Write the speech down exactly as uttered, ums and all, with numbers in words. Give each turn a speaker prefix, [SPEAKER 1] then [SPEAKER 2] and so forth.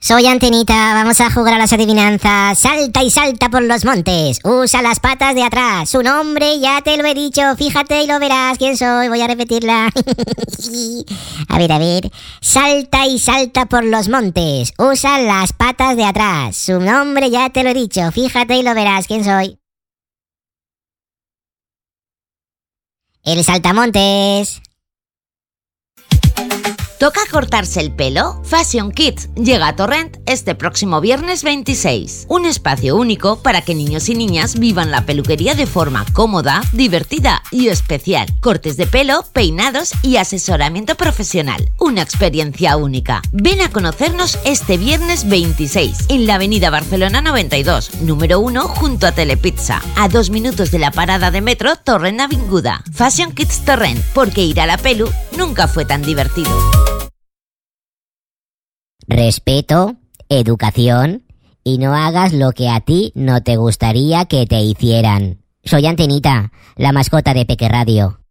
[SPEAKER 1] Soy Antenita, vamos a jugar a las adivinanzas. Salta y salta por los montes, usa las patas de atrás. Su nombre ya te lo he dicho, fíjate y lo verás quién soy. Voy a repetirla. A ver, a ver. Salta y salta por los montes, usa las patas de atrás. Su nombre ya te lo he dicho, fíjate y lo verás quién soy. El saltamontes.
[SPEAKER 2] ¿Toca cortarse el pelo? Fashion Kids llega a Torrent este próximo viernes veintiséis. Un espacio único para que niños y niñas vivan la peluquería de forma cómoda, divertida y especial. Cortes de pelo, peinados y asesoramiento profesional. Una experiencia única. Ven a conocernos este viernes veintiséis en la avenida Barcelona noventa y dos, número uno, junto a Telepizza. A dos minutos de la parada de metro Torrent Avinguda. Fashion Kids Torrent, porque ir a la pelu nunca fue tan divertido.
[SPEAKER 1] Respeto, educación y no hagas lo que a ti no te gustaría que te hicieran. Soy Antenita, la mascota de Peque Radio.